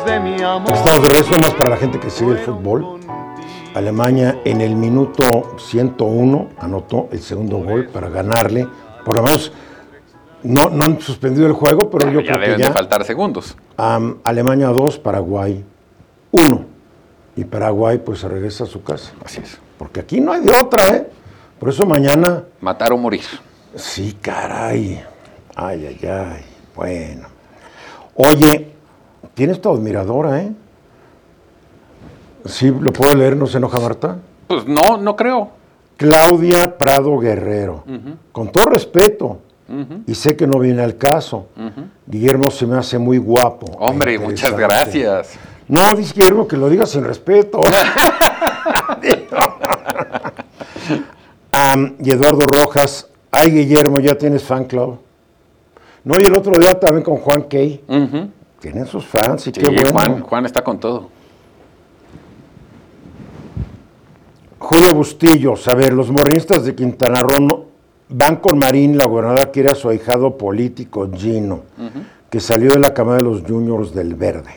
de mi amor. Estamos de regreso más para la gente que sigue el fútbol. Alemania en el minuto 101 anotó el segundo gol para ganarle. Por lo menos no han suspendido el juego, pero yo creo que deben de faltar segundos. Alemania 2, Paraguay 1. Y Paraguay pues se regresa a su casa. Así es. Porque aquí no hay de otra, ¿eh? Por eso mañana... Matar o morir. Sí, caray. Ay. Bueno. Oye, tienes tu admiradora, ¿eh? Sí, ¿lo puedo leer? ¿No se enoja Marta? Pues no creo. Claudia Prado Guerrero. Con todo respeto. Y sé que no viene al caso. Guillermo se me hace muy guapo. Hombre, muchas gracias. No, dice Guillermo que lo diga sin respeto. Y Eduardo Rojas. Ay, Guillermo, ya tienes fan club. No, y el otro día también con Juan Key. Tienen sus fans y Sí, qué bueno. Juan está con todo. Julio Bustillos, a ver, los morenistas de Quintana Roo van con Marín, la gobernadora quiere a su ahijado político, Gino, que salió de la Cámara de los Juniors del Verde.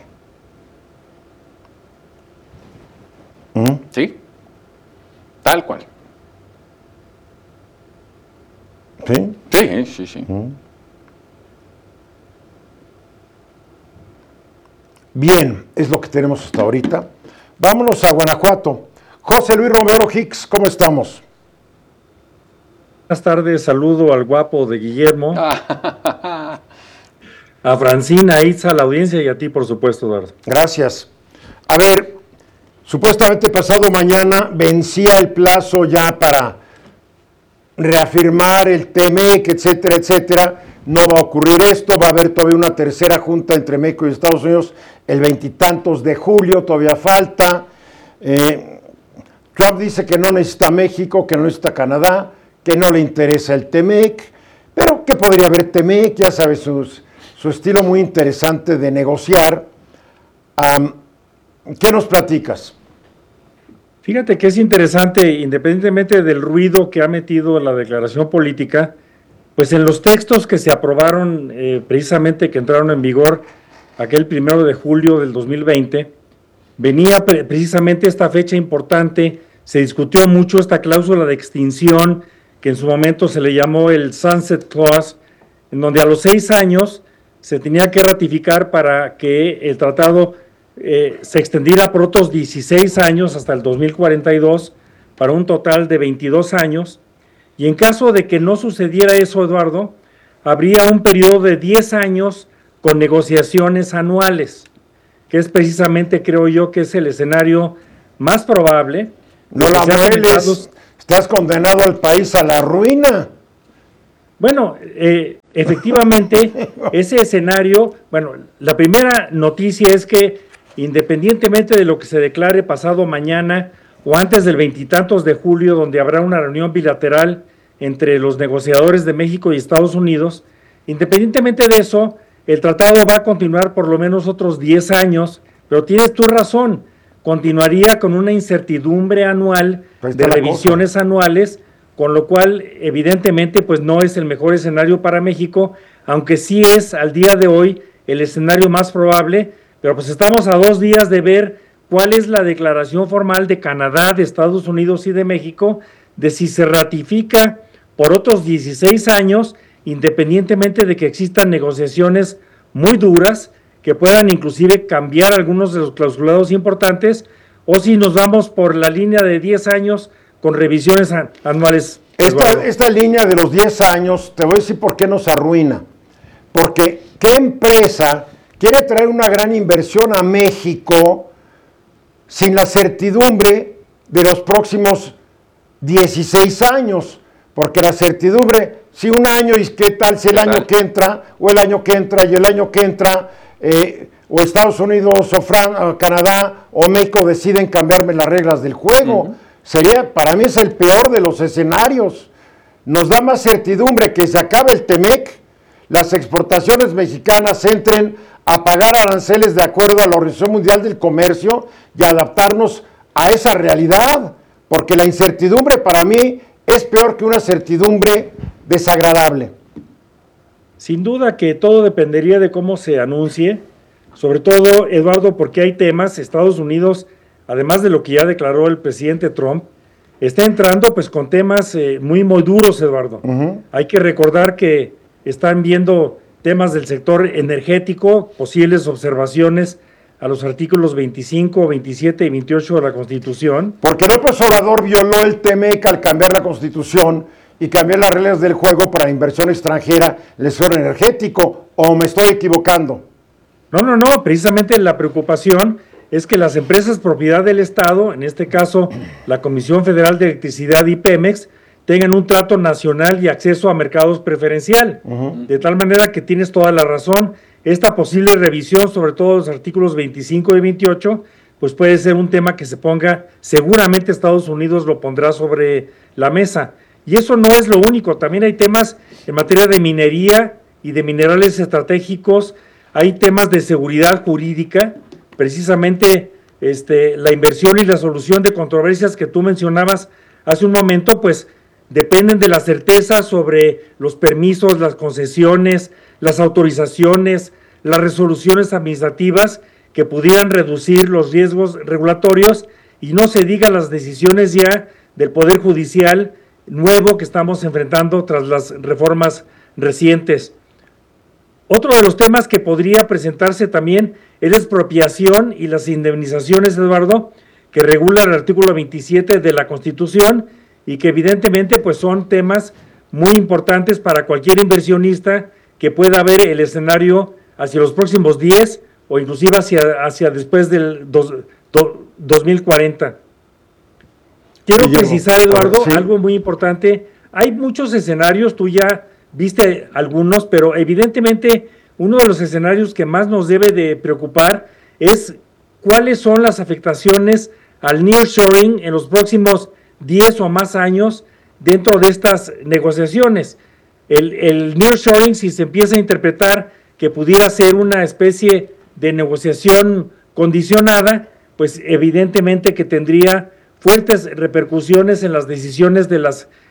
Sí, tal cual. ¿Sí? Sí. Bien, es lo que tenemos hasta ahorita. Vámonos a Guanajuato. José Luis Romero Hicks, ¿cómo estamos? Buenas tardes, saludo al guapo de Guillermo, a Francina, a Itza, a la audiencia y a ti, por supuesto, Eduardo. Gracias. A ver, supuestamente pasado mañana vencía el plazo ya para reafirmar el TEMEC, etcétera, etcétera. No va a ocurrir esto, va a haber todavía una tercera junta entre México y Estados Unidos el 20 y tantos de julio, todavía falta. Trump dice que no necesita México, que no necesita Canadá, que no le interesa el TEMEC, pero que podría haber TEMEC, ya sabes, su estilo muy interesante de negociar. ¿Qué nos platicas? Fíjate que es interesante, independientemente del ruido que ha metido la declaración política, pues en los textos que se aprobaron precisamente, que entraron en vigor aquel 1 de julio del 2020, venía precisamente esta fecha importante, se discutió mucho esta cláusula de extinción, que en su momento se le llamó el Sunset Clause, en donde a los 6 años se tenía que ratificar para que el tratado se extendiera por otros 16 años hasta el 2042, para un total de 22 años, y en caso de que no sucediera eso, Eduardo, habría un periodo de 10 años con negociaciones anuales, que es precisamente, creo yo, que es el escenario más probable. No la mueles, estás condenado al país a la ruina. Bueno, efectivamente, ese escenario, bueno, la primera noticia es que independientemente de lo que se declare pasado mañana o antes del 20 y tantos de julio, donde habrá una reunión bilateral entre los negociadores de México y Estados Unidos, independientemente de eso, el tratado va a continuar por lo menos otros 10 años, pero tienes tu razón, continuaría con una incertidumbre anual de revisiones anuales, con lo cual evidentemente pues no es el mejor escenario para México, aunque sí es al día de hoy el escenario más probable, pero pues estamos a 2 días de ver cuál es la declaración formal de Canadá, de Estados Unidos y de México, de si se ratifica por otros 16 años, independientemente de que existan negociaciones muy duras, que puedan inclusive cambiar algunos de los clausulados importantes, o si nos vamos por la línea de 10 años con revisiones anuales. Esta línea de los 10 años, te voy a decir por qué nos arruina. Porque ¿qué empresa quiere traer una gran inversión a México sin la certidumbre de los próximos 16 años? Porque la certidumbre, si un año y qué tal si el año que entra, o el año que entra y el año que entra, o Estados Unidos o Canadá o México deciden cambiarme las reglas del juego. Sería, para mí es el peor de los escenarios. Nos da más certidumbre que se acabe el TEMEC, las exportaciones mexicanas entren a pagar aranceles de acuerdo a la Organización Mundial del Comercio y adaptarnos a esa realidad, porque la incertidumbre para mí es peor que una certidumbre desagradable. Sin duda que todo dependería de cómo se anuncie, sobre todo, Eduardo, porque hay temas, Estados Unidos, además de lo que ya declaró el presidente Trump, está entrando pues con temas muy duros, Eduardo. Hay que recordar que están viendo temas del sector energético, posibles observaciones a los artículos 25, 27 y 28 de la Constitución. Porque López Obrador violó el TEMEC al cambiar la Constitución y cambiar las reglas del juego para la inversión extranjera en el sector energético, ¿o me estoy equivocando? No, precisamente la preocupación es que las empresas propiedad del Estado, en este caso la Comisión Federal de Electricidad y Pemex, tengan un trato nacional y acceso a mercados preferencial. De tal manera que tienes toda la razón. Esta posible revisión, sobre todo los artículos 25 y 28, pues puede ser un tema que se ponga, seguramente Estados Unidos lo pondrá sobre la mesa. Y eso no es lo único, también hay temas en materia de minería y de minerales estratégicos, hay temas de seguridad jurídica, precisamente la inversión y la solución de controversias que tú mencionabas hace un momento, pues dependen de la certeza sobre los permisos, las concesiones, las autorizaciones, las resoluciones administrativas que pudieran reducir los riesgos regulatorios y no se diga las decisiones ya del Poder Judicial nuevo que estamos enfrentando tras las reformas recientes. Otro de los temas que podría presentarse también es la expropiación y las indemnizaciones, Eduardo, que regula el artículo 27 de la Constitución y que evidentemente pues son temas muy importantes para cualquier inversionista que pueda ver el escenario hacia los próximos 10 o inclusive hacia después del 2040. Quiero precisar, Eduardo, algo muy importante. Hay muchos escenarios, tú ya viste algunos, pero evidentemente uno de los escenarios que más nos debe de preocupar es cuáles son las afectaciones al nearshoring en los próximos 10 o más años dentro de estas negociaciones. El nearshoring, si se empieza a interpretar que pudiera ser una especie de negociación condicionada, pues evidentemente que tendría fuertes repercusiones en las decisiones de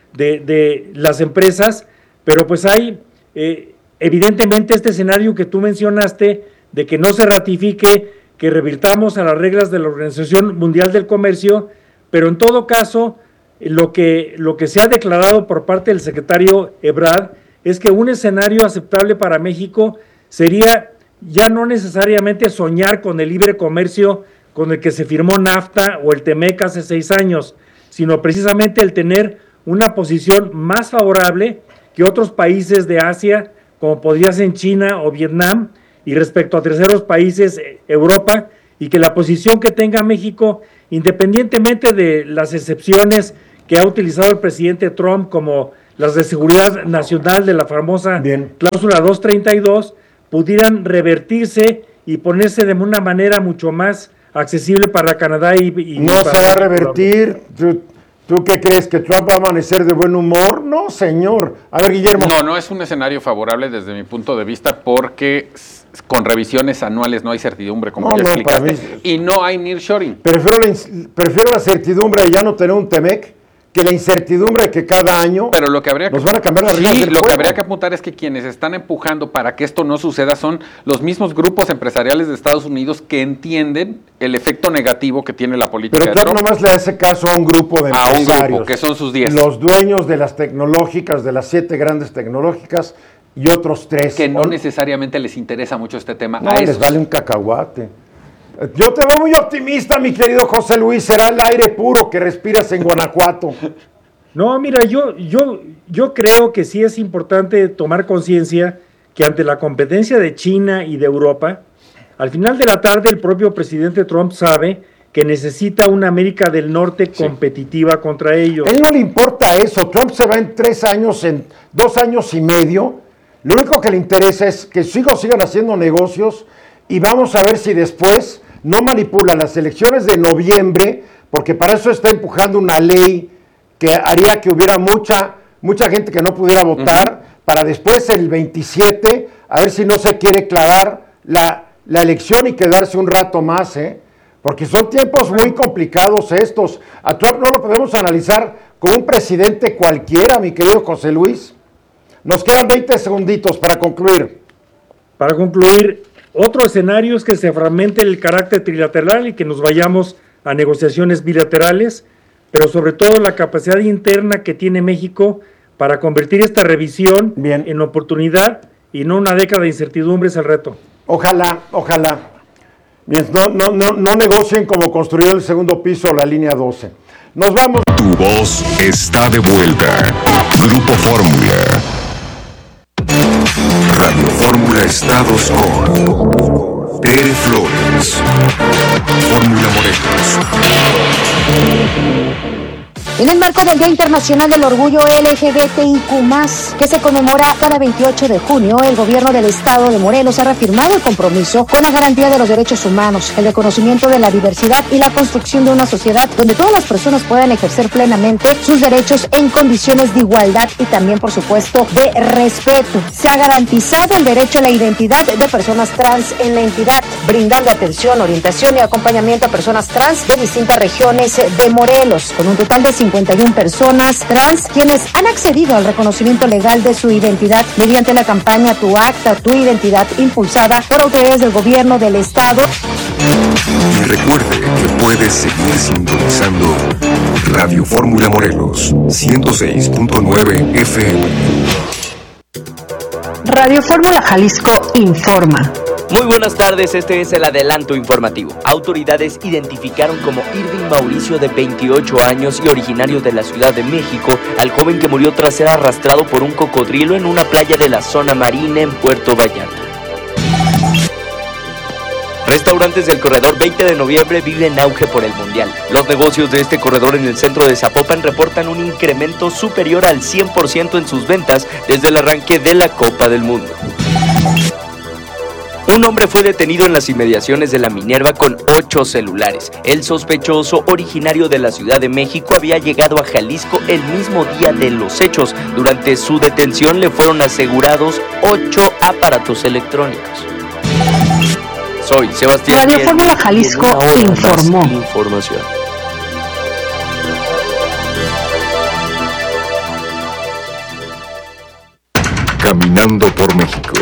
las empresas, pero pues hay evidentemente este escenario que tú mencionaste de que no se ratifique, que revirtamos a las reglas de la Organización Mundial del Comercio, pero en todo caso lo que se ha declarado por parte del secretario Ebrard es que un escenario aceptable para México sería ya no necesariamente soñar con el libre comercio con el que se firmó NAFTA o el TEMEC hace 6 años, sino precisamente el tener una posición más favorable que otros países de Asia, como podría ser en China o Vietnam, y respecto a terceros países, Europa, y que la posición que tenga México, independientemente de las excepciones que ha utilizado el presidente Trump, como las de seguridad nacional de la famosa cláusula 232, pudieran revertirse y ponerse de una manera mucho más accesible para Canadá y no se va a revertir. ¿Tú qué crees? ¿Que Trump va a amanecer de buen humor? No, señor. A ver, Guillermo. No es un escenario favorable desde mi punto de vista porque con revisiones anuales no hay certidumbre, como ya explicaste, y no hay nearshoring. Prefiero la certidumbre de ya no tener un TEMEC que la incertidumbre de que cada año pero lo que habría nos van a cambiar las reglas del lo juego. Que habría que apuntar es que quienes están empujando para que esto no suceda son los mismos grupos empresariales de Estados Unidos que entienden el efecto negativo que tiene la política de Trump. Pero Trump nomás le hace caso a un grupo de empresarios. A un grupo, que son sus 10. Los dueños de las tecnológicas, de las 7 grandes tecnológicas y otros 3. Que no necesariamente les interesa mucho este tema. No, les vale un cacahuate. Yo te veo muy optimista, mi querido José Luis. Será el aire puro que respiras en Guanajuato. No, mira, yo creo que sí es importante tomar conciencia que ante la competencia de China y de Europa, al final de la tarde el propio presidente Trump sabe que necesita una América del Norte competitiva contra ellos. A él no le importa eso. Trump se va en 3 años, en 2 años y medio. Lo único que le interesa es que sus hijos sigan haciendo negocios y vamos a ver si después no manipula las elecciones de noviembre, porque para eso está empujando una ley que haría que hubiera mucha gente que no pudiera votar, para después el 27, a ver si no se quiere clavar la elección y quedarse un rato más, porque son tiempos muy complicados estos. A Trump no lo podemos analizar como un presidente cualquiera, mi querido José Luis. Nos quedan 20 segunditos para concluir. Para concluir, Otro escenario es que se fragmente el carácter trilateral y que nos vayamos a negociaciones bilaterales, pero sobre todo la capacidad interna que tiene México para convertir esta revisión en oportunidad y no una década de incertidumbre es el reto. Ojalá. Bien, no negocien como construyeron el segundo piso o la línea 12. Nos vamos. Tu voz está de vuelta. Grupo Fórmula. Radio Fórmula Estados con Tere Flores. Fórmula Morelos. En el marco del Día Internacional del Orgullo LGBTIQ+, que se conmemora cada 28 de junio, el gobierno del estado de Morelos ha reafirmado el compromiso con la garantía de los derechos humanos, el reconocimiento de la diversidad y la construcción de una sociedad donde todas las personas puedan ejercer plenamente sus derechos en condiciones de igualdad y también, por supuesto, de respeto. Se ha garantizado el derecho a la identidad de personas trans en la entidad, brindando atención, orientación y acompañamiento a personas trans de distintas regiones de Morelos, con un total de 51 personas trans quienes han accedido al reconocimiento legal de su identidad mediante la campaña Tu Acta, Tu Identidad, impulsada por autoridades del gobierno del estado. Y recuerde que puedes seguir sintonizando Radio Fórmula Morelos 106.9 FM. Radio Fórmula Jalisco informa. Muy buenas tardes, este es el adelanto informativo. Autoridades identificaron como Irving Mauricio, de 28 años y originario de la Ciudad de México, al joven que murió tras ser arrastrado por un cocodrilo en una playa de la zona marina en Puerto Vallarta. Restaurantes del corredor 20 de noviembre viven auge por el Mundial. Los negocios de este corredor en el centro de Zapopan reportan un incremento superior al 100% en sus ventas desde el arranque de la Copa del Mundo. Un hombre fue detenido en las inmediaciones de la Minerva con 8 celulares. El sospechoso, originario de la Ciudad de México, había llegado a Jalisco el mismo día de los hechos. Durante su detención le fueron asegurados 8 aparatos electrónicos. Soy Sebastián. Radio Fórmula Jalisco informó. Información. Caminando por México.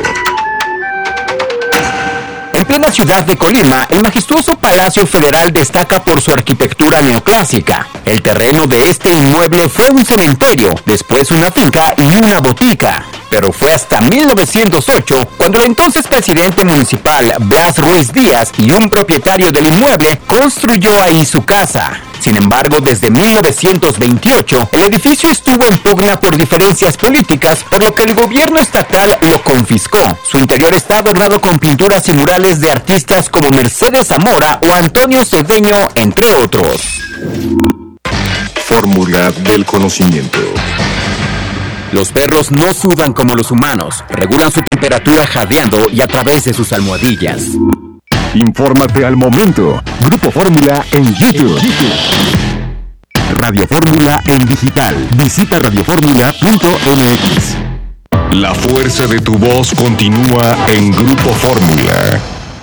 En plena ciudad de Colima, el majestuoso Palacio Federal destaca por su arquitectura neoclásica. El terreno de este inmueble fue un cementerio, después una finca y una botica. Pero fue hasta 1908 cuando el entonces presidente municipal Blas Ruiz Díaz y un propietario del inmueble construyó ahí su casa. Sin embargo, desde 1928, el edificio estuvo en pugna por diferencias políticas, por lo que el gobierno estatal lo confiscó. Su interior está adornado con pinturas y murales de artistas como Mercedes Zamora o Antonio Cedeño, entre otros. Fórmula del conocimiento. Los perros no sudan como los humanos, regulan su temperatura jadeando y a través de sus almohadillas. Infórmate al momento. Grupo Fórmula en YouTube. Radio Fórmula en digital. Visita radioformula.mx. La fuerza de tu voz continúa en Grupo Fórmula.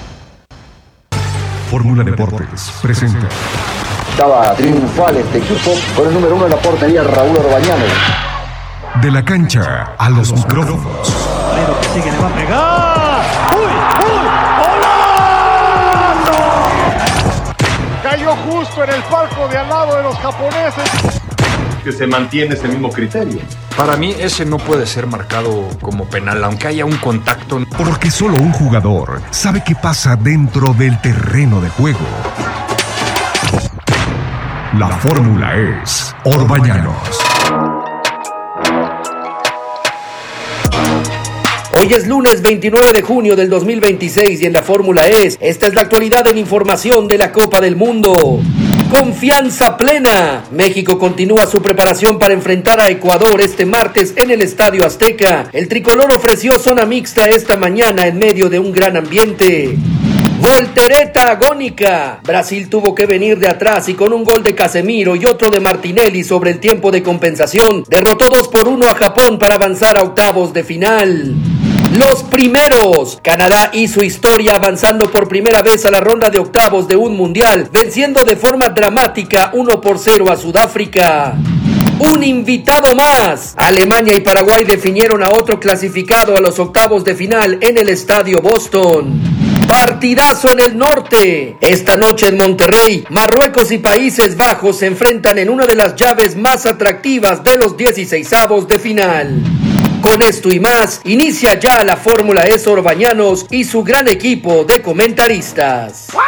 Fórmula Deportes presenta. Estaba triunfal este equipo con el número 1 en la portería, Raúl Orbañanos. De la cancha a los micrófonos. Pero que sigue, le va a pegar. ¡Uy! ¡Golazo! Cayó justo en el palco de al lado de los japoneses. Que se mantiene ese mismo criterio. Para mí ese no puede ser marcado como penal, aunque haya un contacto. Porque solo un jugador sabe qué pasa dentro del terreno de juego. La fórmula es Orbañanos. Hoy es lunes 29 de junio del 2026 y en la Fórmula esta es la actualidad en información de la Copa del Mundo. Confianza plena. México continúa su preparación para enfrentar a Ecuador este martes en el Estadio Azteca. El tricolor ofreció zona mixta esta mañana en medio de un gran ambiente. Voltereta agónica. Brasil tuvo que venir de atrás y con un gol de Casemiro y otro de Martinelli sobre el tiempo de compensación, derrotó 2-1 a Japón para avanzar a octavos de final. Los primeros. Canadá hizo historia avanzando por primera vez a la ronda de octavos de un mundial, venciendo de forma dramática 1-0 a Sudáfrica. Un invitado más. Alemania y Paraguay definieron a otro clasificado a los octavos de final en el Estadio Boston. Partidazo en el norte. Esta noche en Monterrey, Marruecos y Países Bajos se enfrentan en una de las llaves más atractivas de los 16avos de final. Con esto y más, inicia ya la Fórmula E Sor Bañanos y su gran equipo de comentaristas.